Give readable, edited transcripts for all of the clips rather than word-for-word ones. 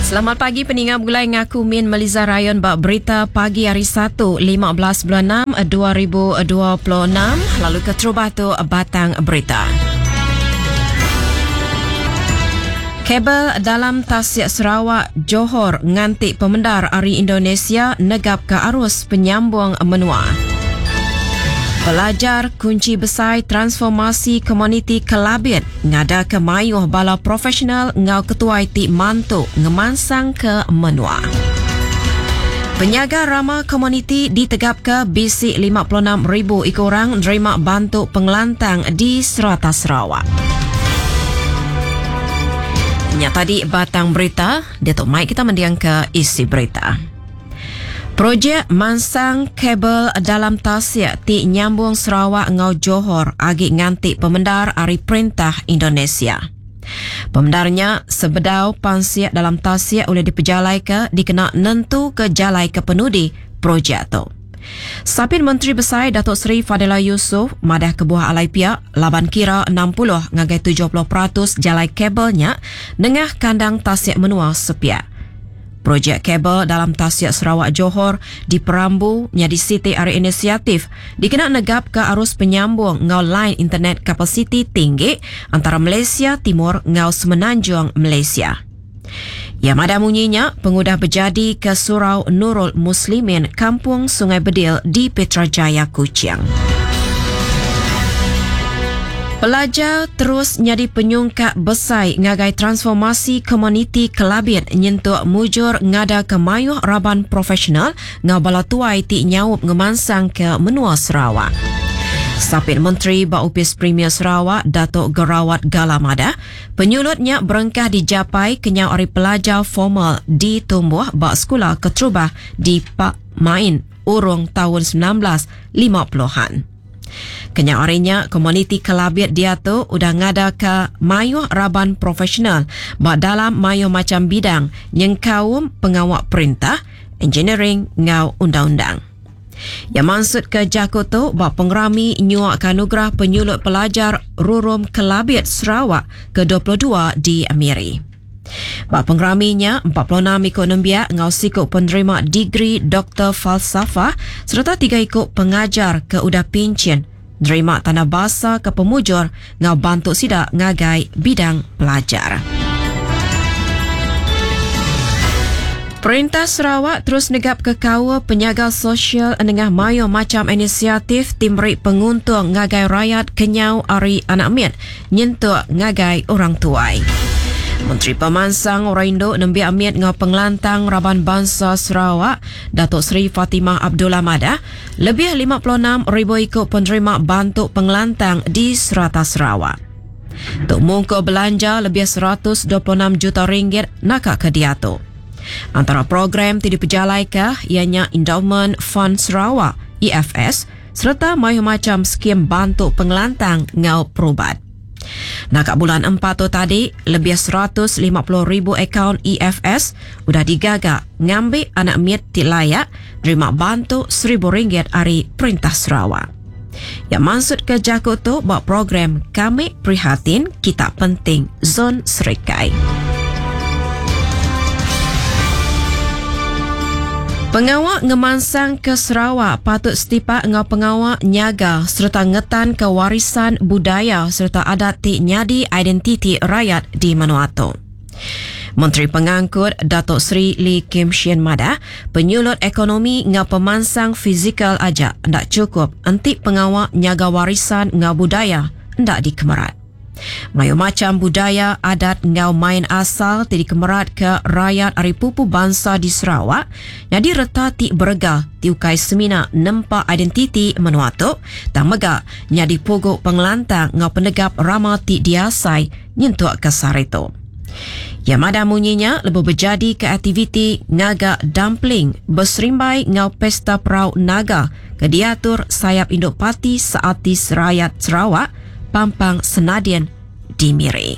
Selamat pagi pendengar, mulai ngaku Min Meliza Rayon bak berita pagi hari 1 15 bulan 6 2026 lalu ke terubah tu batang berita. Kabel dalam Tasik Sarawak Johor ngantik pemendar Hari Indonesia negap ke arus penyambung menua. Pelajar kunci besar transformasi komuniti Kelabit ngada ke mayuh bala profesional ngau ketua IT mantuk ngemansang ke menua. Penyaga ramah komuniti ditegap ke bisik 56,000 orang nerima bantu pengelantang di Serata Sarawak. Nya tadi batang berita, Datuk Mike kita mendiang ke isi berita. Projek mansang kabel dalam Tasik ti nyambung Sarawak ngau Johor agi ngantik pemendar Hari Perintah Indonesia. Pemendarnya sebedau pansiak dalam Tasik oleh dipejalai ke dikena nentu ke jalai ke penudi projek tu. Sapin Menteri Besar Datuk Seri Fadila Yusof madah kebuah alai pihak laban kira 60 ngagai 70% jalai kabelnya dengah kandang Tasik menua sepiak. Projek kabel dalam Tasik Sarawak Johor di Perambu nyadi Siti Hari Inisiatif dikena negap ke arus penyambung ngau line internet kapasiti tinggi antara Malaysia Timur ngau Semenanjung Malaysia. Yang ada munyinya pengudah berjadi ke Surau Nurul Muslimin Kampung Sungai Bedil di Putrajaya Kuching. Pelajar terus nyadi penyungkak besar ngagai transformasi komuniti Kelabit nyentuk mujur ngada ke mayuh raban profesional ngau bala tuai ti nyawup ngemansang ke menua Sarawak. Sapit Menteri Baupis Premier Sarawak Datuk Gerawat Galamada penyulutnya berengkah dijapai kenyau hari pelajar formal di tumbuh bak sekolah keterubah di Pak Main urung tahun 1950-an. Kenyang harinya komuniti Kelabit dia tu udah ngada ke mayuh raban profesional bak dalam mayuh macam bidang yang kaum pengawak perintah, engineering ngau undang-undang. Yang maksud ke Jakut tu bak pengrami nyuak kanugerah penyulut pelajar Rurum Kelabit Sarawak ke-22 di Amiri. Bak pengraminya 46 ikut nembiak ngau sikuk penerima degree Doktor Falsafah serta 3 ikut pengajar ke Udah Pincin nerima tanah bahasa ke pemujur ngau bantu sidak ngagai bidang pelajar. Perintah Sarawak terus negap ke kawa penyaga sosial nengah mayo macam inisiatif timberi penguntung ngagai rakyat kenyau Hari Anak Miat nyentuk ngagai orang tuai. Menteri Pemansang Oraindo Nembi Amit ngau pengelantang Raban Bangsa Sarawak Datuk Seri Fatimah Abdullah Madah lebih 56,000 ikut penerima bantu pengelantang di Serata Sarawak. Tok mungko belanja lebih 126 juta ringgit nakak ke dia tu. Antara program tidak diperjalai ke ianya Endowment Fund Sarawak EFS serta macam skim bantu pengelantang ngau perubat. Nakak bulan 4 tu tadi, lebih 150,000 akaun EFS udah digagak ngambil anak miat ti layak terima bantu RM1,000 hari Perintah Sarawak. Yang maksud ke Jakut tu buat program Kami Prihatin Kita Penting Zon Serikai. Pengawak ngemansang ke Sarawak patut setipak ngau pengawak nyaga serta ngetan ke warisan budaya serta adat ti nyadi identiti rakyat di Vanuatu. Menteri Pengangkut Datuk Seri Lee Kim Sien Madah penyulut ekonomi ngau pemansang fizikal aja ndak cukup entik pengawak nyaga warisan ngau budaya ndak dikemerat. Mayu macam budaya adat ngau main asal ti dikemerat ke rakyat Hari Pupu Bangsa di Sarawak jadi reta ti berega ti ukai semina nempa identiti Vanuatu tang mega nyadi pogok pengelantang ngau penegap rama ti diasai nyentuk ke sarito. Yang ada munyinya lebih berjadi ke aktiviti ngaga dumpling berserimbai ngau pesta perau naga ke diatur sayap Induk Parti Seartis Rakyat Sarawak Pampang Senadian di Miri.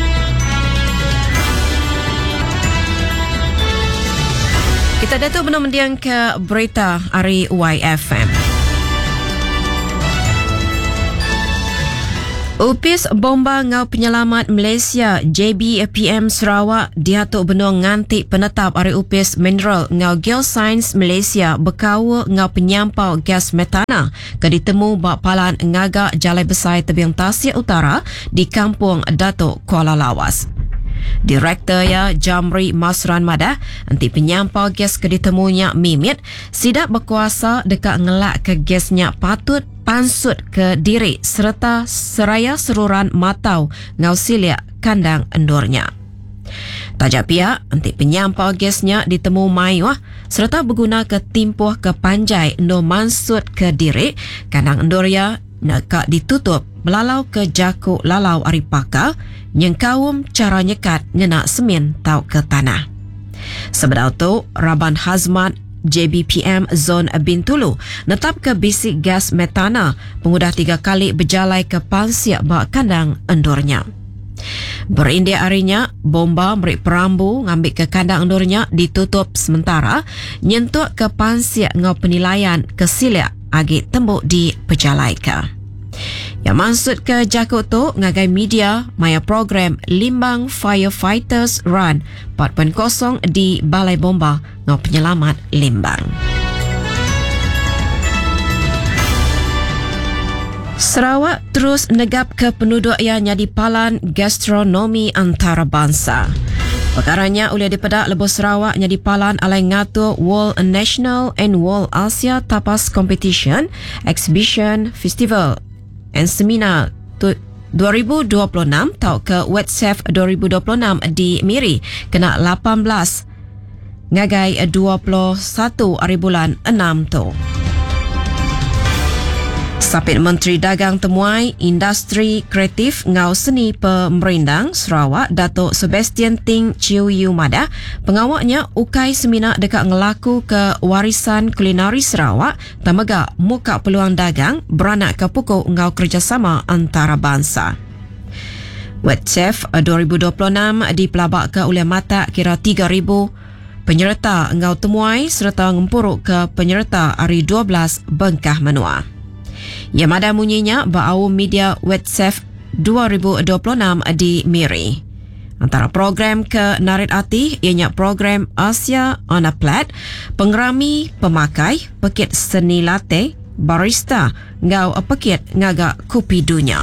Kita datuk benar mendiang ke berita hari YFM. Upis bomba ngau penyelamat Malaysia JBPM Sarawak diatuk benua ngantik penetap Ari Upis Mineral ngau Geoscience Malaysia berkawa ngau penyampau gas metana ke ditemu bak palan ngagak Jalai Besar Tebing Tasik Utara di Kampung Datuk Kuala Lawas. Direktur ya Jamri Masran Madah anti penyampau gas ke ditemunya Mimit sidak berkuasa dekat ngelak ke gasnya patut pansut ke diri serta seraya seruran matau ngau siliak kandang endurnya. Tajak pihak anti penyampau gasnya ditemu mayuah serta berguna ke timpuh ke panjai no mansut ke diri kandang endurnya nak ditutup melalau ke jakuk lalau aripaka yang kaum cara nyekat ngenak semen tau ke tanah. Sebenarnya tu Raban Hazmat JBPM Zon Bintulu netap ke bisik gas metana pengudah 3 kali berjalai ke pansiak bak kandang endurnya. Berindia harinya, bomba merik perambu ngambil ke kandang endurnya ditutup sementara nyentuk ke pansiak ngau penilaian ke siliak agi tembuk di pejalai ke. Yang maksud ke jakut tu ngagai media maya program Limbang Firefighters Run 4.0 di Balai Bomba ngau penyelamat Limbang. Sarawak terus negap ke penduduk yang jadi palan gastronomi antarabangsa. Perkaranya oleh dipedak Lebuh Sarawak jadi palan alai ngatur World National and World Asia Tapas Competition, Exhibition, Festival and Seminar 2026 tau ke WhatsApp 2026 di Miri kena 18 ngagai 21 hari bulan 6 tu. Sapit Menteri Dagang Temuai Industri Kreatif ngau seni pemerindang Sarawak Datuk Sebastian Ting Chiu Yu Madah pengawaknya ukai seminar dekat ngelaku ke warisan kulinari Sarawak tamega muka peluang dagang beranak ke pokok ngau kerjasama antarabangsa. WhatsApp 2026 dipelabak ke oleh mata kira 3,000 penyerta ngau temuai serta ngempuruk ke penyerta hari 12 Bengkah Menua. Yang ada munyinya bau media WhatsApp 2026 di Miri. Antara program ke Narit Ati ianya program Asia on a Plat, pengerami pemakai, pekit seni latte, barista, ngau pekit ngagak kopi dunia.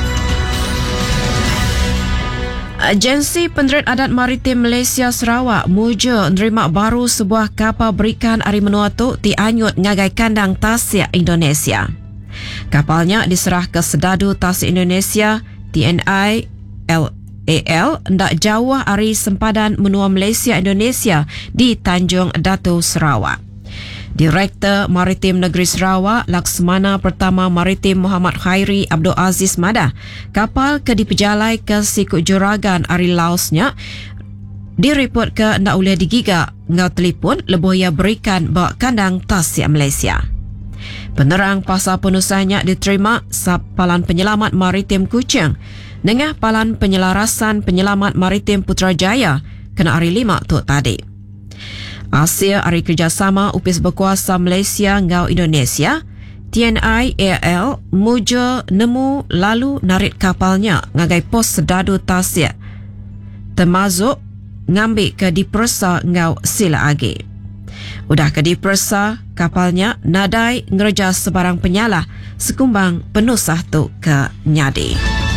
Agensi Penderit Adat Maritim Malaysia Sarawak muja nerima baru sebuah kapal berikan hari menua tu dianyut ngagai kandang Tasik Indonesia. Kapalnya diserah ke Sedadu Tasik Indonesia TNI LAL ndak jauh hari sempadan menua Malaysia Indonesia di Tanjung Datu Sarawak. Direktur Maritim Negeri Sarawak Laksamana Pertama Maritim Muhammad Khairi Abdul Aziz Madah kapal ke dipejalai ke Sikut Juragan hari Laosnya direport ke ndak boleh digigak ngau telefon leboh ia berikan bawa kandang Tasik Malaysia. Penerang pasal penusahnya diterima Palan Penyelamat Maritim Kuching dengan Palan Penyelarasan Penyelamat Maritim Putrajaya kena hari 5 tu tadi. Asia hari kerjasama Upis Berkuasa Malaysia ngau Indonesia TNI AL muja nemu lalu narik kapalnya ngagai pos Sedadu Tasik termasuk ngambil ke dipersa ngau sila agi. Udah ke dipersa kapalnya nadai ngerja sebarang penyalah sekumbang penusah tu ke nyadi.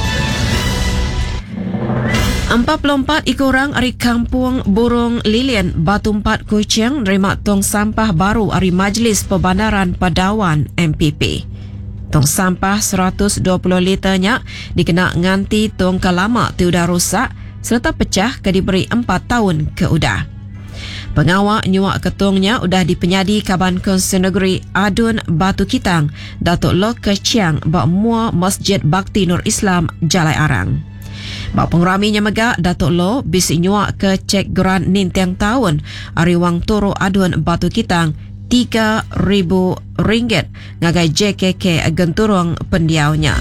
44 orang dari Kampung Burung Lilian Batu 4 Kuching nerima tong sampah baru dari Majlis Perbandaran Padawan MPP. Tong sampah 120 liternya dikena nganti tong kelama tiada rusak serta pecah ke diberi 4 tahun ke udah. Pengawak nyuak ketungnya udah dipenyadi Kaban Konsen Negeri Adun Batu Kitang Datuk Lok Keciang bak mua Masjid Bakti Nur Islam Jalai Arang. Bak pengraminya megak Datuk Lo bisi nyuak ke cek geran nintang tahun ari wang turu Adun Batu Kitang RM3,000 ngagai JKK genturung pendiaunya.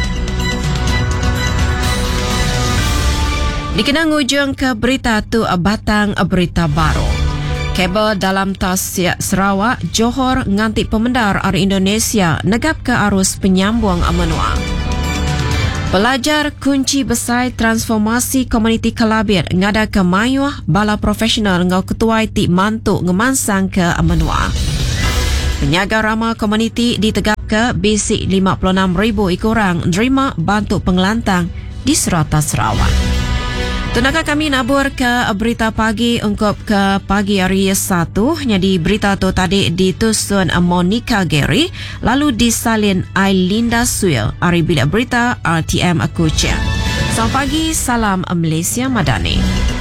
Dikenang ujung ke berita tu batang berita baru. Kabel dalam Tasik Sarawak, Johor nganti pemendar dari Indonesia negap ke arus penyambung menua. Pelajar kunci besar transformasi komuniti Kelabit ngada ke mayuh bala profesional ngau ketua ti mantuk ngemansang ke menua. Penyaga ramah komuniti di Tegak ke basic 56,000 ikorang nerima bantu pengelantang di Serata Sarawak. Tenaga kami nabur ke berita pagi ungkap ke pagi hari 1 jadi berita tu tadi ditusun Monica Gary lalu disalin Ailinda Suil hari bilik berita RTM Akucia. Selamat pagi, salam Malaysia Madani.